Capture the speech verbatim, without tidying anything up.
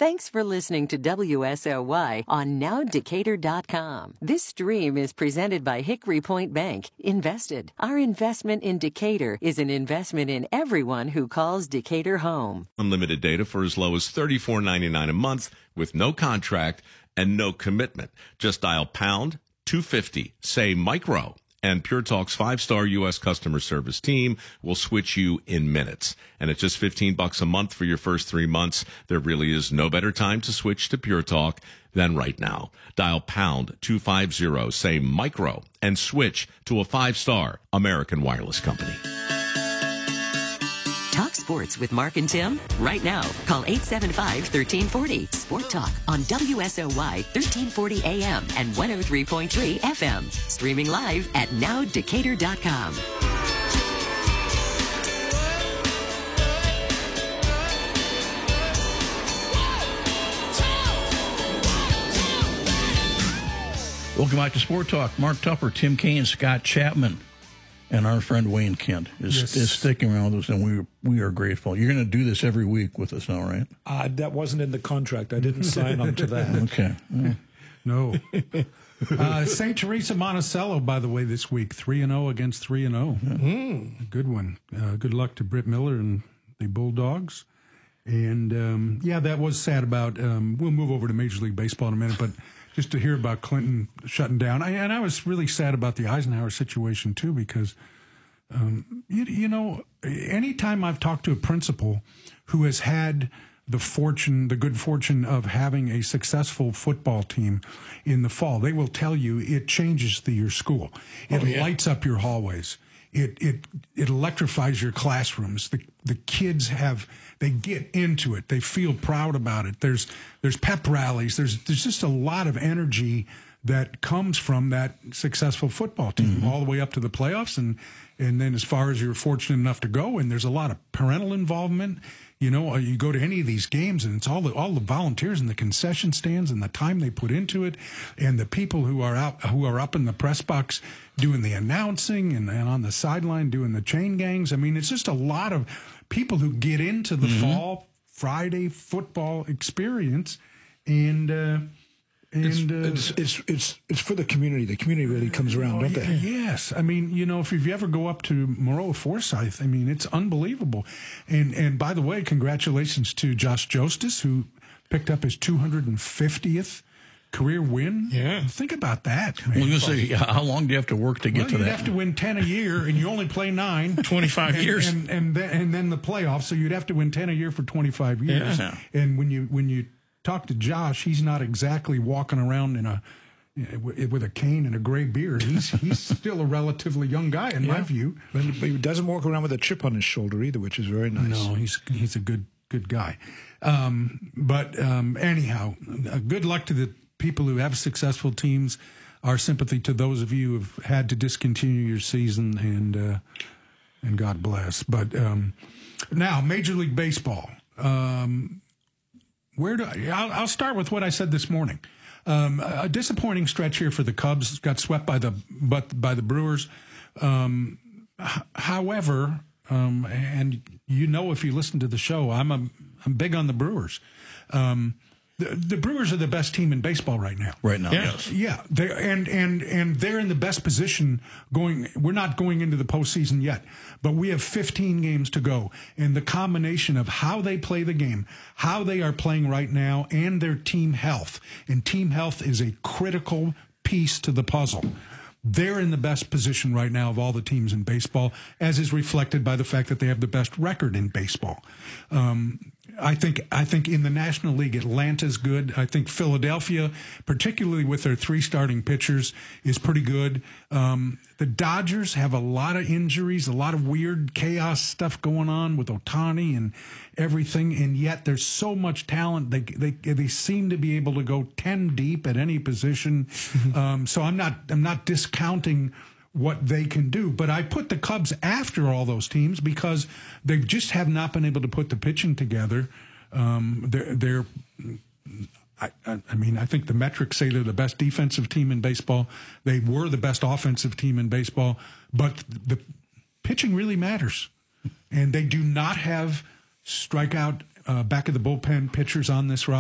Thanks for listening to W S O Y on now decatur dot com. This stream is presented by Hickory Point Bank. Invested. Our investment in Decatur is an investment in everyone who calls Decatur home. Unlimited data for as low as thirty-four ninety-nine a month with no contract and no commitment. Just dial pound two fifty, say micro, and Pure Talk's five-star U S customer service team will switch you in minutes. And at just fifteen bucks a month for your first three months, there really is no better time to switch to Pure Talk than right now. Dial pound two fifty, say micro, and switch to a five-star American Wireless company. Talk sports with Mark and Tim right now. Call eight seven five, one three four zero. Sport Talk on W S O Y thirteen forty A M and one oh three point three F M. Streaming live at now decatur dot com. Welcome back to Sport Talk. Mark Tupper, Tim Kaine, Scott Chapman. And our friend Wayne Kent is, yes. is sticking around with us, and we we are grateful. You're going to do this every week with us now, right? Uh, that wasn't in the contract. I didn't sign on to that. Okay. Yeah. No. uh, Saint Teresa Monticello, by the way, this week, three and oh against three and oh. Yeah. Mm. Good one. Uh, good luck to Britt Miller and the Bulldogs. And, um, yeah, that was sad about um, – we'll move over to Major League Baseball in a minute, but – just to hear about Clinton shutting down. I, and I was really sad about the Eisenhower situation, too, because, um, you, you know, anytime I've talked to a principal who has had the fortune, the good fortune of having a successful football team in the fall, they will tell you it changes the, your school. It oh, yeah. lights up your hallways. It it it electrifies your classrooms. The the kids have they get into it. They feel proud about it. There's there's pep rallies. There's there's just a lot of energy that comes from that successful football team, mm-hmm. all the way up to the playoffs, and and then as far as you're fortunate enough to go. And there's a lot of parental involvement. You know, you go to any of these games, and it's all the all the volunteers in the concession stands and the time they put into it, and the people who are out who are up in the press box doing the announcing and, and on the sideline doing the chain gangs. I mean, it's just a lot of people who get into the mm-hmm. fall Friday football experience, and uh, and it's, uh, it's it's it's it's for the community. The community really comes around, oh, don't they? Yes, I mean, you know, if you ever go up to Maroa Forsyth, I mean, it's unbelievable. And and by the way, congratulations to Josh Jostis, who picked up his two hundred fiftieth career win. Yeah, think about that. Well, you say, how long do you have to work to get well, to you'd that? You have to win ten a year, and you only play nine. twenty-five and, years, and and then, and then the playoffs. So you'd have to win ten a year for twenty-five years. Yeah. And when you when you talk to Josh, he's not exactly walking around in a with a cane and a gray beard. He's he's still a relatively young guy in yeah. my view. But he doesn't walk around with a chip on his shoulder either, which is very nice. No, he's he's a good good guy. Um, but um, anyhow, uh, good luck to the people who have successful teams. Our sympathy to those of you who have had to discontinue your season, and uh, and God bless. But um, now, Major League Baseball. Um, where do I, I'll, I'll start with what I said this morning. Um, a disappointing stretch here for the Cubs. Got swept by the but by the Brewers. Um, h- however, um, and you know, if you listen to the show, I'm a, I'm big on the Brewers. Um, the, the Brewers are the best team in baseball right now. Right now, yeah. yes. Yeah, they and and and they're in the best position going. We're not going into the postseason yet, but we have fifteen games to go, and the combination of how they play the game, how they are playing right now, and their team health, and team health is a critical piece to the puzzle. They're in the best position right now of all the teams in baseball, as is reflected by the fact that they have the best record in baseball. Um, I think I think in the National League, Atlanta's good. I think Philadelphia, particularly with their three starting pitchers, is pretty good. Um, the Dodgers have a lot of injuries, a lot of weird chaos stuff going on with Ohtani and everything, and yet there's so much talent. They they they seem to be able to go ten deep at any position. um, so I'm not I'm not discounting what they can do. But I put the Cubs after all those teams because they just have not been able to put the pitching together. Um, they're, they're I, I mean, I think the metrics say they're the best defensive team in baseball. They were the best offensive team in baseball, but the pitching really matters. And they do not have strikeout uh, back of the bullpen pitchers on this roster.